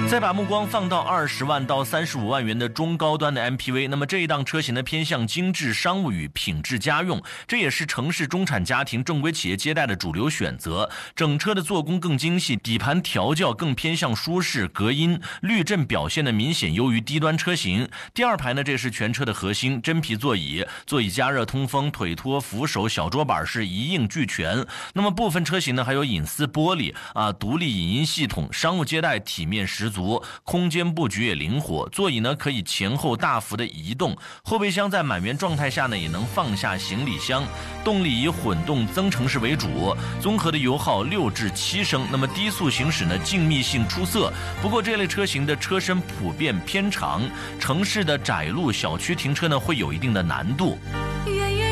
再把目光放到20万到35万元的中高端的 MPV， 那么这一档车型呢偏向精致商务与品质家用，这也是城市中产家庭正规企业接待的主流选择。整车的做工更精细，底盘调教更偏向舒适，隔音、滤震表现的明显优于低端车型。第二排呢，这是全车的核心，真皮座椅，座椅加热通风，腿托、扶手、小桌板是一应俱全。那么部分车型呢还有隐私玻璃独立影音系统，商务接待体面十足。空间布局也灵活，座椅呢可以前后大幅的移动，后备箱在满员状态下呢也能放下行李箱。动力以混动增程式为主，综合的油耗6至7升，那么低速行驶呢静谧性出色。不过这类车型的车身普遍偏长，城市的窄路小区停车呢会有一定的难度。